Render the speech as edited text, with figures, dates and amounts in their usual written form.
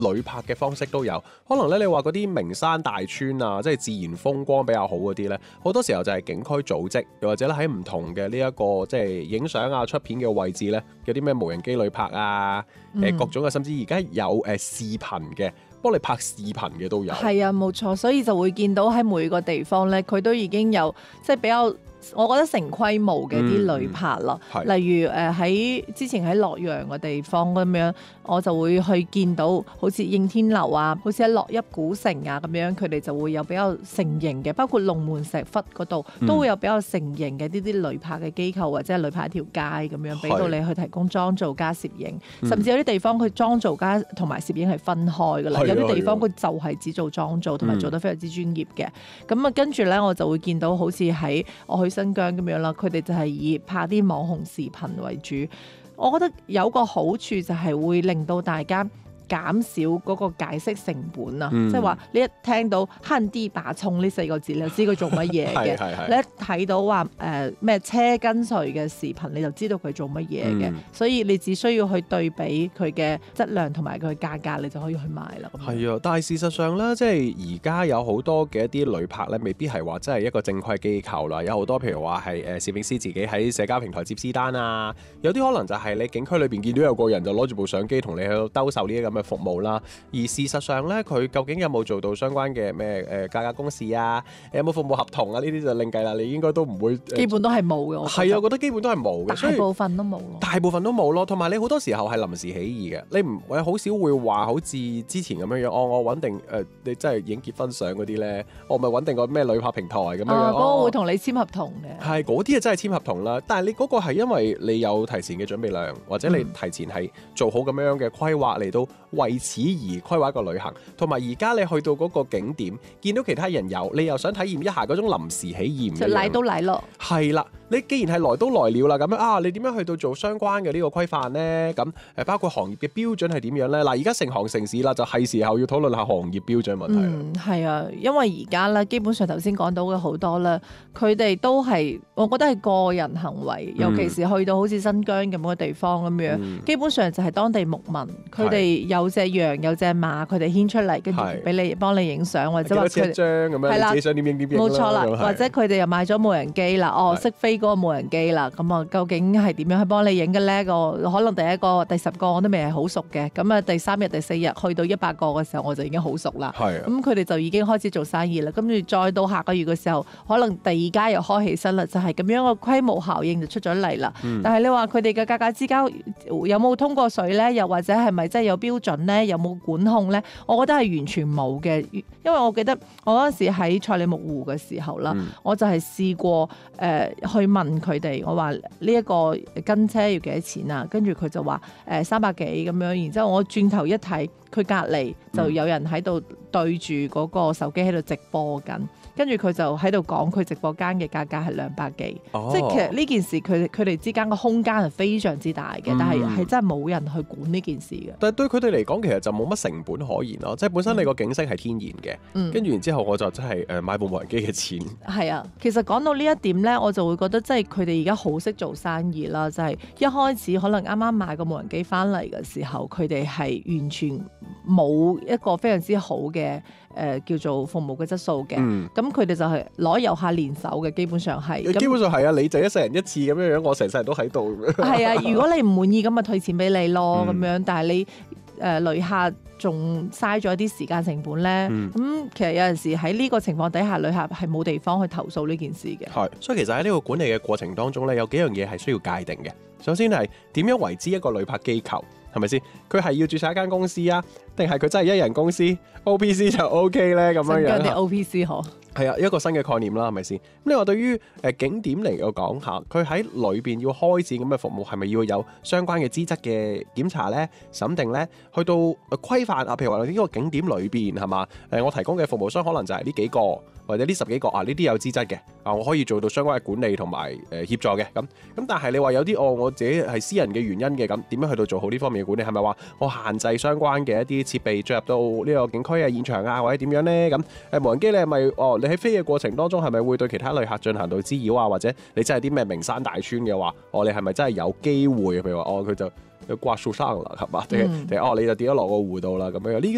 旅拍嘅方式都有，可能咧你話嗰啲名山大川啊，即係自然風光比較好嗰啲咧，好多時候就係景區組織，又或者咧喺唔同嘅呢一個即係影相啊出片嘅位置咧，有啲咩無人機旅拍啊，各種嘅，甚至而家有視頻嘅。幫你拍視頻嘅都有， 係啊，冇錯，所以就會見到喺每個地方咧，佢都已經有即係比較，我覺得成規模嘅啲旅拍咯。例如喺之前喺洛陽嘅地方咁樣，我就會去見到好似應天樓啊，好似喺洛邑古城啊咁樣，佢哋就會有比較成型嘅，包括龍門石窟嗰度都會有比較成型嘅呢啲旅拍嘅機構或者係旅拍一條街咁樣，俾到你去提供裝造加攝影，甚至有啲地方佢裝造加同埋攝影係分開㗎啦。有啲地方佢就係只做裝造，同埋做得非常之專業嘅。咁啊，跟住咧我就會見到好似喺我去新疆咁樣啦，佢哋就係以拍啲網紅視頻為主。我覺得有個好處就係會令到大家減少嗰個解釋成本啊，即係話你一聽到慳啲把葱呢4個字，你就知佢做乜嘢嘅。你一睇到話咩車跟隨嘅視頻，你就知道佢做乜嘢嘅。所以你只需要去對比佢嘅質量同埋佢嘅價格，你就可以去買啦。 係啊，但係事實上咧，即係而家有好多嘅一啲旅拍咧，未必係話真係一個正規機構啦。有好多譬如話係攝影師自己喺社交平台接私單啊，有啲可能就係你景區裏邊見到有個人就攞住部相機同你去兜售呢啲咁嘅服務啦，而事實上咧，佢究竟有冇做到相關嘅咩價格公示啊？有冇服務合同啊？呢啲就另計啦。你應該都唔會， 基本都係冇嘅。 係啊，我覺得基本都係冇嘅， 大部分都冇咯。 大部分都冇咯，同埋你好多時候係臨時起意嘅，你唔會好少會話好似之前咁樣樣，我穩定你真係影結婚相嗰啲咧，我咪穩定個咩旅拍平台咁樣樣。 嗰個會同你簽合同嘅。 係嗰啲啊，真係簽合同啦。但係你嗰個係因為你有提前嘅準備量，或者你提前係做好咁樣嘅規劃嚟到為此而規劃一個旅行，同埋而家你去到嗰個景點，見到其他人有，你又想體驗一下嗰種臨時起意嘅，就嚟都嚟咯。 係啦，你既然係來都來了啦，咁樣啊，你點樣去到做相關嘅呢個規範呢？咁包括行業嘅標準係點樣呢？嗱，而家成行成市啦，就係時候要討論下行業標準問題。 係啊，因為而家咧，基本上頭先講到嘅好多咧，佢哋都係，我覺得係個人行為，尤其是去到好似新疆咁嘅地方咁樣，基本上就係當地牧民，佢哋有隻羊有隻馬，佢哋牽出嚟，跟住俾你幫你影相，或者話佢係啦，自己想點影點影啦。 冇錯啦，或者佢哋又買咗無人機啦，識飛嗰個無人機啦，咁啊究竟係點樣去幫你影嘅咧？可能第一個、第10個我都未係好熟嘅，咁啊第3日、第4日去到100個嘅時候，我就已經好熟啦。咁佢哋就已經開始做生意啦。跟住再到下個月嘅時候，可能第2家又開起身啦，就係咁樣個規模效應就出咗嚟啦。但係你話佢哋嘅價格之交有冇通過水咧？又或者係咪真係有標準咧？有冇管控咧？我覺得係完全冇嘅，因為我記得我嗰陣時喺賽里木湖嘅時候啦，我就係試過去問佢哋，我話呢一個跟車要幾多錢啊？跟住佢就話300幾咁樣，然之後我轉頭一睇，佢隔離就有人喺度對住嗰個手機喺度直播緊。跟住佢就喺度講佢直播間嘅價格係200幾，即係其實呢件事佢哋之間個空間係非常之大嘅，但係真係冇人去管呢件事嘅。 但係對佢哋嚟講，其實就冇乜成本可言咯，即係本身你個景色係天然嘅，跟住然之後我就真係買部無人機嘅錢。 係啊，其實講到呢一點咧，我就會覺得即係佢哋而家好識做生意啦，就係一開始可能啱啱買個無人機翻嚟嘅時候，佢哋係完全冇一個非常之好嘅叫做服務嘅質素嘅，咁佢哋就係攞遊客練手嘅，基本上係。 基本上係啊，你就一世人一次咁樣樣，我成世人都喺度。 係啊，如果你唔滿意咁咪退錢俾你咯，咁樣。但係你旅客仲嘥咗啲時間成本咧，咁其實有陣時喺呢個情況底下，旅客係冇地方去投訴呢件事嘅。 係，所以其實喺呢個管理嘅過程當中咧，有幾樣嘢係需要界定嘅。首先係點樣為之一個旅拍機構？係咪先？佢係要註冊一間公司啊，定係佢真係一人公司 OPC 就 OK 咧？咁樣樣。 新疆啲 OPC 嗬。 係啊，一個新嘅概念啦，係咪先？咁你話對於景點嚟講下，佢喺裏邊要開展咁嘅服務，係咪要有相關嘅資質嘅檢查咧、審定咧？去到規範啊，譬如話呢個景點裏邊係嘛？我提供嘅服務商可能就係呢幾個或者呢10幾個啊，呢啲有資質嘅啊，我可以做到相關嘅管理同埋協助嘅咁。但係你話有啲我自己係私人嘅原因嘅咁，點樣去到做好呢方面嘅管理？係咪話我限制相關嘅一啲設備進入到呢個景區啊、現場啊，或者點樣咧？咁無人機你係咪你喺飛嘅過程當中係咪會對其他旅客進行到滋擾啊？或者你真係啲咩名山大川嘅話，你係咪真係有機會？譬如話佢就掛樹生啦，係嘛？定係你就跌咗落個湖度啦咁樣？呢